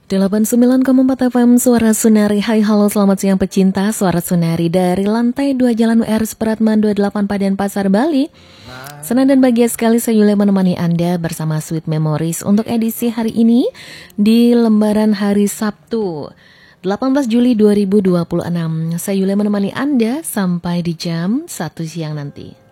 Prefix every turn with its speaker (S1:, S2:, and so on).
S1: 89,4 FM Suara Sunari. Hai halo selamat siang pecinta Suara Sunari dari lantai 2 Jalan UR Supratman 28 Padan Pasar Bali. Senang dan bahagia sekali saya Yulia menemani Anda bersama Sweet Memories untuk edisi hari ini di lembaran hari Sabtu 18 Juli 2026. Saya Yulia menemani Anda sampai di jam 1 siang nanti.